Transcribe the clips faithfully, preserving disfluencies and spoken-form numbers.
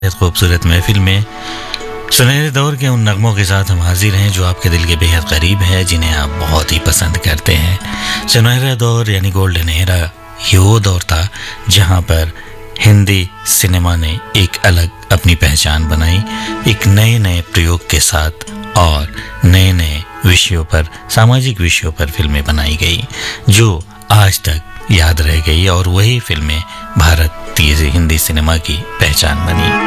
खूबसूरत महफिल में सुनहरे दौर के उन नगमों के साथ हम हाजिर हैं जो आपके दिल के बेहद करीब है, जिन्हें आप बहुत ही पसंद करते हैं। सुनहरा दौर यानी गोल्डन एरा ये वो दौर था जहां पर हिंदी सिनेमा ने एक अलग अपनी पहचान बनाई, एक नए नए प्रयोग के साथ और नए नए विषयों पर, सामाजिक विषयों पर फिल्में बनाई गई जो आज तक याद रह गई और वही फिल्में भारतीय हिंदी सिनेमा की पहचान बनी।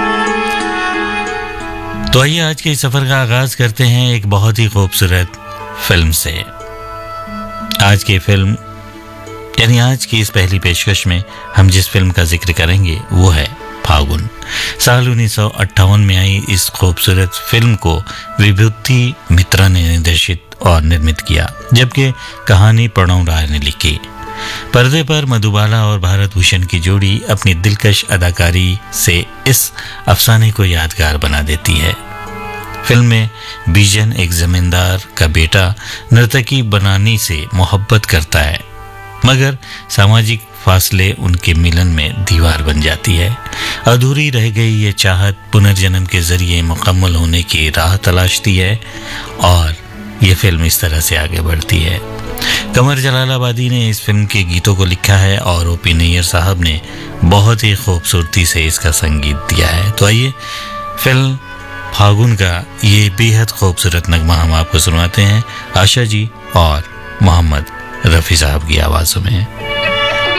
तो आइए आज के सफर का आगाज करते हैं एक बहुत ही खूबसूरत फिल्म से। आज की फिल्म यानी आज की इस पहली पेशकश में हम जिस फिल्म का जिक्र करेंगे वो है फागुन। साल उन्नीस सौ अट्ठावन में आई इस खूबसूरत फिल्म को विभूति मित्रा ने निर्देशित और निर्मित किया, जबकि कहानी प्रणव राय ने लिखी। पर्दे पर मधुबाला और भारत भूषण की जोड़ी अपनी दिलकश अदाकारी से इस अफसाने को यादगार बना देती है। फिल्म में बीजन एक जमींदार का बेटा नर्तकी बनानी से मोहब्बत करता है, मगर सामाजिक फासले उनके मिलन में दीवार बन जाती है। अधूरी रह गई ये चाहत पुनर्जन्म के जरिए मुकम्मल होने की राह तलाशती है और ये फिल्म इस तरह से आगे बढ़ती है। कमर जलालाबादी ने इस फिल्म के गीतों को लिखा है और ओ पी नैयर साहब ने बहुत ही खूबसूरती से इसका संगीत दिया है। तो आइए फिल्म फागुन का ये बेहद खूबसूरत नगमा हम आपको सुनाते हैं आशा जी और मोहम्मद रफ़ी साहब की आवाज़ों में।